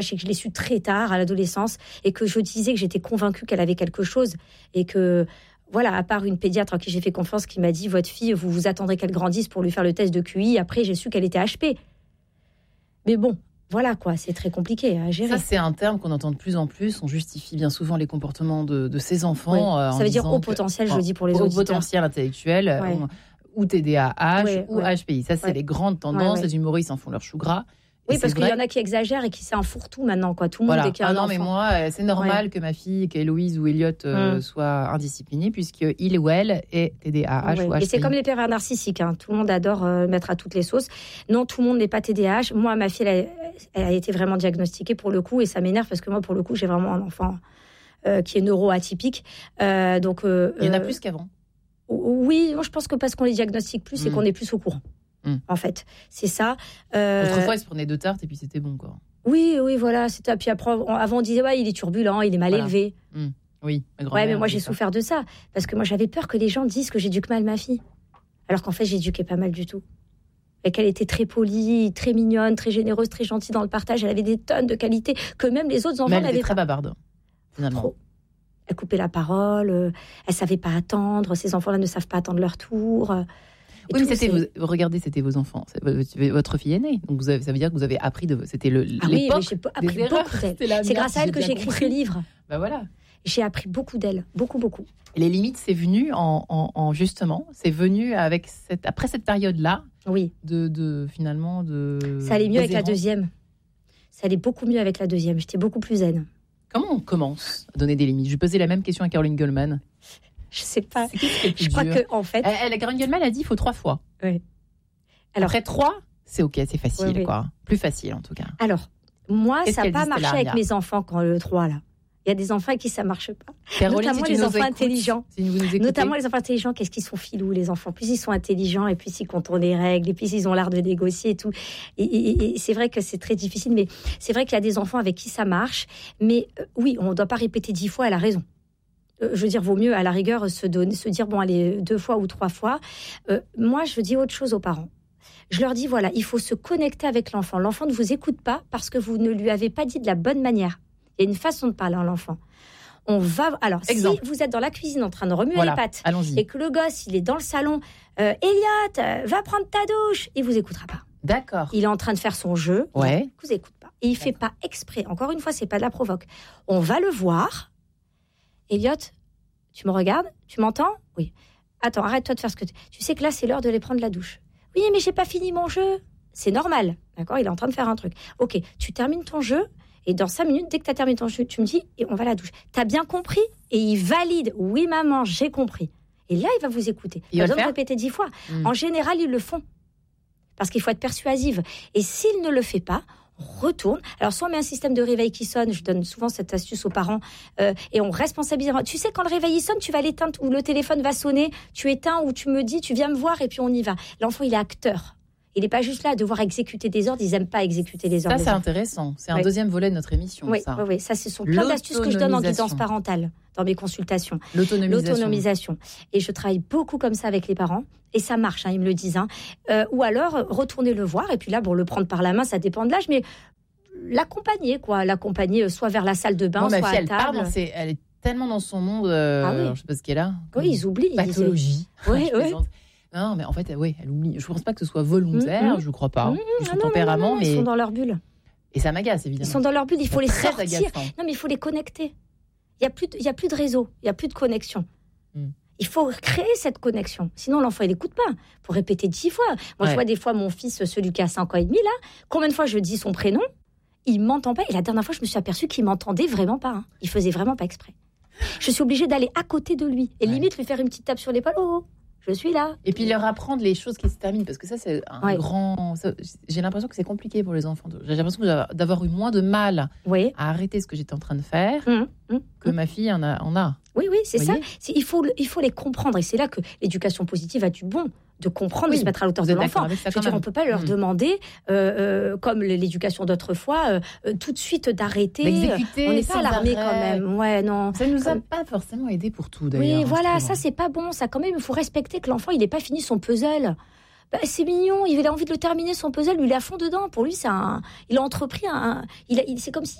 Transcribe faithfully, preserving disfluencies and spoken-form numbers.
C'est que je l'ai su très tard, à l'adolescence, et que je disais que j'étais convaincue qu'elle avait quelque chose, et que, voilà, à part une pédiatre à qui j'ai fait confiance, qui m'a dit, votre fille, vous vous attendrez qu'elle grandisse pour lui faire le test de Q I, après j'ai su qu'elle était H P. Mais bon, voilà quoi, c'est très compliqué à gérer. Ça, c'est un terme qu'on entend de plus en plus, on justifie bien souvent les comportements de, de ces enfants. Oui. Euh, Ça veut dire haut potentiel, que, je le dis pour les haut auditeurs. Haut potentiel intellectuel, ouais. on, ou T D A H, ouais, ou ouais. H P I. Ça, c'est ouais. les grandes tendances, ouais, ouais. les humoristes en font leur chou gras. Oui, parce qu'il y en a qui exagèrent et qui c'est un fourre-tout maintenant, quoi. Tout le voilà. monde est qu'il y a ah un non, enfant. mais moi, c'est normal ouais. que ma fille, qu'Héloïse ou Elliot euh, mm. soit indisciplinée, puisqu'il ou elle est T D A H ouais. ou H P I. Et c'est comme les pervers narcissiques, hein. Tout le monde adore euh, mettre à toutes les sauces. Non, tout le monde n'est pas T D A H. Moi, ma fille, elle a, elle a été vraiment diagnostiquée pour le coup, et ça m'énerve parce que moi, pour le coup, j'ai vraiment un enfant euh, qui est neuroatypique. Euh, donc, euh, il y en a euh, plus qu'avant. Oui, moi, je pense que parce qu'on les diagnostique plus, mm. c'est qu'on est plus au courant. Mm. En fait, c'est ça. Euh... Autrefois, ils se prenaient deux tartes et puis c'était bon, quoi. Oui, oui, voilà. C'était... Puis après, avant, on disait, ouais, il est turbulent, il est mal voilà. élevé. Mmh. Oui, ma ouais, mais moi, j'ai ça. souffert de ça. Parce que moi, j'avais peur que les gens disent que j'éduque mal ma fille. Alors qu'en fait, j'éduquais pas mal du tout. Et qu'elle était très polie, très mignonne, très généreuse, très gentille dans le partage. Elle avait des tonnes de qualités que même les autres enfants mais elle n'avaient était très bavarde, finalement. Trop. Elle coupait la parole, euh, elle savait pas attendre. Ces enfants-là ne savent pas attendre leur tour. Euh, Et oui, mais c'était vos, regardez, c'était vos enfants, c'est votre fille aînée. Donc vous avez, ça veut dire que vous avez appris de, c'était le ah l'époque oui, j'ai appris beaucoup d'elle. C'est grâce à elle que j'ai écrit ce livre. Ben voilà. J'ai appris beaucoup d'elle, beaucoup, beaucoup. Et les limites, c'est venu en, en, en justement, c'est venu avec cette, après cette période-là. Oui. De, de finalement de. Ça allait mieux avec la deuxième. Ça allait beaucoup mieux avec la deuxième. J'étais beaucoup plus zen. Comment on commence à donner des limites ? Je posais la même question à Caroline Goldman. Je sais pas. Je crois que en fait, elle, Caroline Goldman a dit il faut trois fois. Oui. Alors après trois, c'est ok, c'est facile oui, oui. quoi, plus facile en tout cas. Alors moi, Qu'est-ce ça n'a pas marché avec mes enfants quand le trois là. Il y a des enfants avec qui ça marche pas. Caroline, notamment si les enfants écoutes, intelligents. Si notamment les enfants intelligents, qu'est-ce qu'ils sont filous les enfants. Plus ils sont intelligents et plus ils contournent les règles et plus ils ont l'art de négocier et tout. Et, et, et c'est vrai que c'est très difficile, mais c'est vrai qu'il y a des enfants avec qui ça marche. Mais euh, oui, on ne doit pas répéter dix fois. Elle a raison. Euh, je veux dire, vaut mieux à la rigueur se donner, se dire bon allez deux fois ou trois fois. Euh, moi, je dis autre chose aux parents. Je leur dis voilà, il faut se connecter avec l'enfant. L'enfant ne vous écoute pas parce que vous ne lui avez pas dit de la bonne manière. Il y a une façon de parler à l'enfant. On va alors Exemple. Si vous êtes dans la cuisine en train de remuer voilà, les pâtes allons-y. Et que le gosse il est dans le salon, euh, Elliot, euh, va prendre ta douche, il vous écoutera pas. D'accord. Il est en train de faire son jeu, ouais. il vous écoute pas. Et il fait pas exprès. Encore une fois, c'est pas de la provoque. On va le voir. Elliot, tu me regardes, tu m'entends ? Oui. Attends, arrête-toi de faire ce que tu. Tu sais que là c'est l'heure de aller prendre la douche. Oui, mais j'ai pas fini mon jeu. C'est normal, d'accord ? Il est en train de faire un truc. Ok, tu termines ton jeu. Et dans cinq minutes, dès que tu as terminé ton jeu, tu me dis, et on va à la douche. T'as bien compris ? Et il valide. Oui, maman, j'ai compris. Et là, il va vous écouter. Il va besoin de répéter dix fois. Mmh. En général, ils le font. Parce qu'il faut être persuasive. Et s'il ne le fait pas, on retourne. Alors, soit on met un système de réveil qui sonne. Je donne souvent cette astuce aux parents. Euh, et on responsabilise. Tu sais, quand le réveil il sonne, tu vas l'éteindre ou le téléphone va sonner. Tu éteins ou tu me dis, tu viens me voir et puis on y va. L'enfant, il est acteur. Il n'est pas juste là à devoir exécuter des ordres. Ils n'aiment pas exécuter des ordres. Ça, c'est intéressant. C'est un oui. deuxième volet de notre émission. Oui, ça. oui, oui. Ça, ce sont plein d'astuces que je donne en guidance parentale dans mes consultations. L'autonomisation. L'autonomisation. Et je travaille beaucoup comme ça avec les parents. Et ça marche, hein, ils me le disent. Hein. Euh, ou alors, retourner le voir. Et puis là, bon, le prendre par la main, ça dépend de l'âge. Mais l'accompagner, quoi. L'accompagner soit vers la salle de bain, Moi, soit ma fille, à elle table. Parle, c'est, elle est tellement dans son monde. Euh, ah oui. alors, je sais pas ce qu'elle a. Oui, ils oublient. Pathologie. Oui, oui. Non, mais en fait, oui, elle oublie. Je ne pense pas que ce soit volontaire, mmh, je ne crois pas. Mmh, ah son non, tempérament, non, non, mais ils sont dans leur bulle. Et ça m'agace, évidemment. Ils sont dans leur bulle, il faut les très sortir. Agaçant. Non, mais il faut les connecter. Il n'y a, plus de, il y a plus de réseau, il n'y a plus de connexion. Mmh. Il faut créer cette connexion. Sinon, l'enfant, il n'écoute pas. Il faut répéter dix fois. Moi, ouais. je vois des fois mon fils, celui qui a cinq ans et demi, là, combien de fois je dis son prénom, il ne m'entend pas. Et la dernière fois, je me suis aperçue qu'il ne m'entendait vraiment pas. Hein. Il ne faisait vraiment pas exprès. Je suis obligée d'aller à côté de lui. Et ouais. limite, lui faire une petite tape sur l'épaule. Oh, je suis là. Et puis leur apprendre les choses qui se terminent, parce que ça, c'est un ouais. grand... Ça, j'ai l'impression que c'est compliqué pour les enfants. J'ai l'impression d'avoir eu moins de mal oui. à arrêter ce que j'étais en train de faire mmh, mmh, que mmh. ma fille en a. En a. Oui, oui, c'est ça. C'est, il, faut, il faut les comprendre. Et c'est là que l'éducation positive a du bon. De comprendre, oui, de se mettre à l'auteur de l'enfant. Je veux dire, on ne peut pas leur mmh. demander, euh, euh, comme l'éducation d'autrefois, euh, tout de suite d'arrêter. D'exécuter on n'est pas à l'armée quand même. Ouais, non. Ça ne nous a comme... pas forcément aidé pour tout, d'ailleurs. Oui, voilà, ça, c'est pas bon. Ça, quand même, il faut respecter que l'enfant, il n'ait pas fini son puzzle. Bah, c'est mignon, il a envie de le terminer son puzzle, lui il est à fond dedans. Pour lui, c'est un, il a entrepris un, il, a, il c'est comme si